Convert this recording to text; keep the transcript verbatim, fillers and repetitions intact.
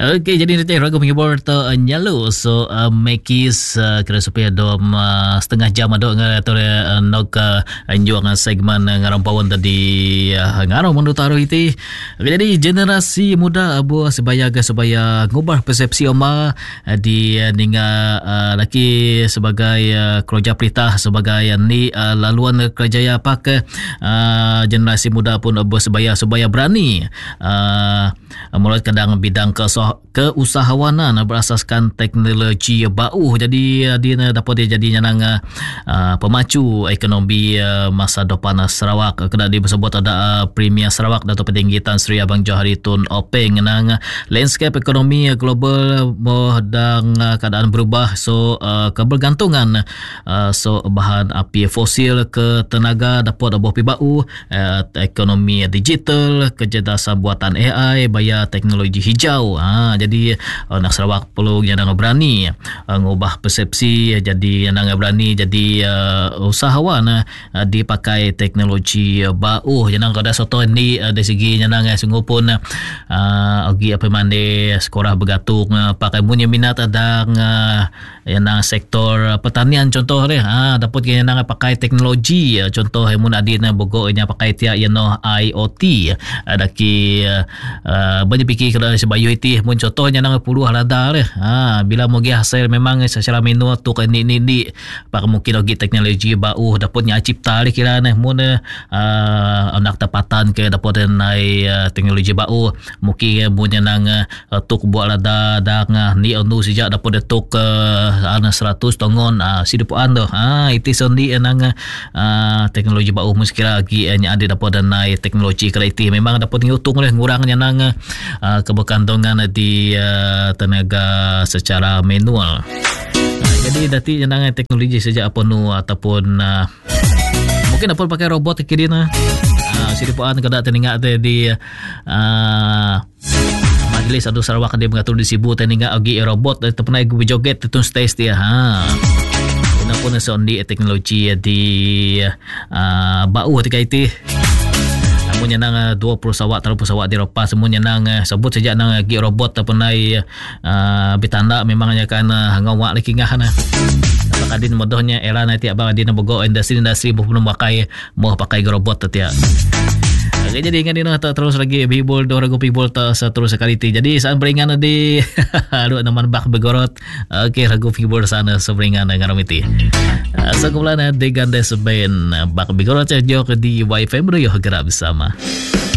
Okey, jadi nanti ragu menghibur tu uh, nyalu. So uh, Mekis uh, kira supaya dom uh, setengah jam ada ngatur uh, nok uh, anjuang segmen uh, ngarampauan tadi uh, ngarau menurut taruh itu. Okay, jadi generasi muda abu sebaya ke sebaya ngubah persepsi oma uh, di uh, ninga uh, laki sebagai uh, kerja pelitah sebagai uh, ni uh, laluan kerjaya pak uh, generasi muda pun abu sebaya sebaya berani uh, mulai kadang bidang ke keusahawanan berasaskan teknologi baru. Jadi dia dapat dia jadi nang uh, pemacu ekonomi uh, masa depan Sarawak. Kena disebut ada uh, Premier Sarawak Dato' Petinggi Tan Sri Abang Johari Tun Openg nang landscape ekonomi global sedang uh, keadaan berubah. So uh, kebergantungan uh, so bahan api fosil ke tenaga dapat abuh pi bau, uh, ekonomi digital, kecerdasan buatan A I, bayar teknologi hijau. Ha, jadi uh, nak Sarawak perlu yang berani uh, ngubah persepsi jadi yang berani jadi uh, usahawan uh, dipakai teknologi uh, baru. Yang ada soto ni uh, dari segi yang sungguh pun uh, agi apa mande sekolah bergantung uh, pakai punya minat ada uh, yang sektor uh, pertanian contoh dia. Ha, dapat yang pakai teknologi uh, contoh yang mun adina bogoknya pakai tiap yang I O T ada ki uh, uh, banyak fikir kalau sebayu itu mun contohnya nang puluh radar eh. Ha, bila mau hasil memang secara menu tu kan ni ni ni pak mungkin lagi teknologi baru dapatnya cipta le kira nah mun uh, anak tapatan ke dapat nai uh, teknologi baru mungkin mun nang uh, tuk buat radar dak ni anu sejak dapat tuk uh, ana seratus tongon uh, sidupan tu. Ha, itu sendi nang uh, teknologi baru mungkin lagi nya ada dapat nai teknologi kreatif memang dapat ngutung le ngurangnya nang uh, kebergantungan di uh, tenaga secara manual. Uh, jadi dati jangan teknologi sejak apa nu ataupun uh, mungkin apa pakai robot kira uh, sidipuan kada teninga di uh, Majlis Adu Sarawak dia mengatur di sibu teninga agi robot ataupun ai joget tetun stage dia. Ha. Ini pun sondi teknologi di uh, bau ketika itu semuanya nang dua puluh sawak tiga puluh sawak di Eropah semuanya nang sebut saja nang gi robot ataupun nai uh, bitanda memangnya kan uh, ngawak lagi ngah na apakah din modohnya era nanti abang adina bogo industri-industri belum pakai mau pakai robot tiap. Okay, jadi ingat ini tak terus lagi bibul dua ragu bibul tak seterus sekali ti. Jadi saat beringan di aduh naman bak begorot. Okey ragu bibul sana seberingan dengan ramiti. Asa kumpulan dengan Desben bak begorot jok di Y F M yo gerak bersama.